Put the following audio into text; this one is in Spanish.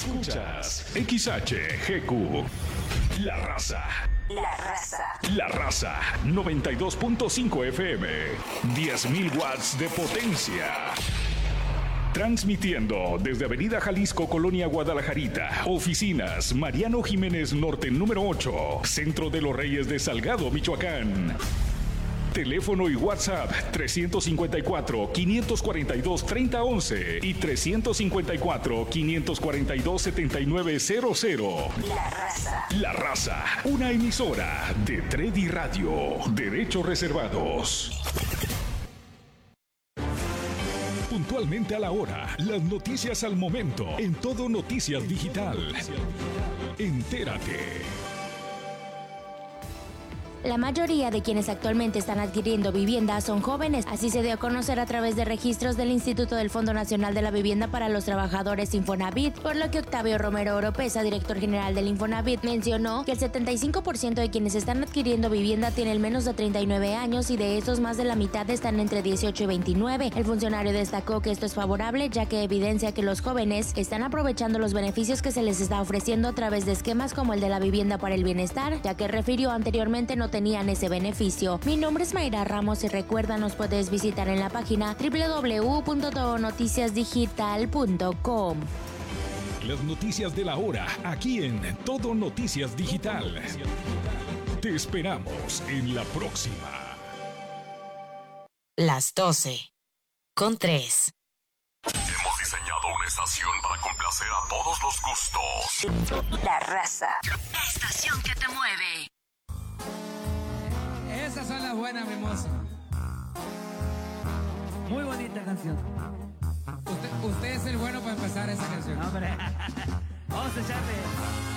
Escuchas XHGQ. La Raza. La Raza. La Raza 92.5 FM. 10.000 watts de potencia. Transmitiendo desde Avenida Jalisco, Colonia Guadalajarita. Oficinas Mariano Jiménez Norte número 8. Centro de los Reyes de Salgado, Michoacán. Teléfono y WhatsApp 354-542-3011 y 354-542-7900. La Raza. La Raza, una emisora de Tredi Radio. Derechos reservados. Puntualmente a la hora, las noticias al momento, en Todo Noticias Digital. Entérate. La mayoría de quienes actualmente están adquiriendo vivienda son jóvenes, así se dio a conocer a través de registros del Instituto del Fondo Nacional de la Vivienda para los Trabajadores Infonavit, por lo que Octavio Romero Oropesa, director general del Infonavit, mencionó que el 75% de quienes están adquiriendo vivienda tienen menos de 39 años y de esos más de la mitad están entre 18 y 29. El funcionario destacó que esto es favorable ya que evidencia que los jóvenes están aprovechando los beneficios que se les está ofreciendo a través de esquemas como el de la vivienda para el bienestar, ya que refirió anteriormente no tenían ese beneficio. Mi nombre es Mayra Ramos y recuerda, nos puedes visitar en la página www.todonoticiasdigital.com. Las noticias de la hora, aquí en Todo Noticias Digital. Te esperamos en la próxima. Las 12:03. Hemos diseñado una estación para complacer a todos los gustos. La Raza. La estación que te mueve. Esas son las buenas, mi mozo. Muy bonita canción. Usted es el bueno para empezar esa canción. Hombre, vamos a echarle.